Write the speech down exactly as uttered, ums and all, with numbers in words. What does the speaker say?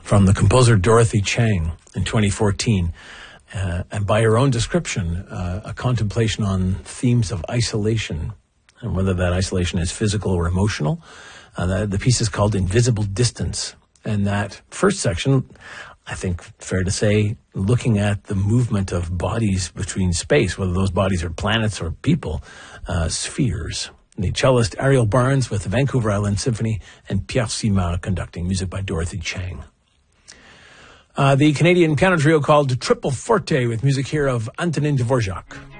from the composer Dorothy Chang in twenty fourteen. Uh, and by her own description, uh, a contemplation on themes of isolation, and whether that isolation is physical or emotional. Uh, the, the piece is called Invisible Distance. And that first section, I think fair to say, looking at the movement of bodies between space, whether those bodies are planets or people, uh, spheres. The cellist Ariel Barnes with the Vancouver Island Symphony, and Pierre Simard conducting, music by Dorothy Chang. Uh, the Canadian piano trio called Triple Forte with music here of Antonin Dvorak.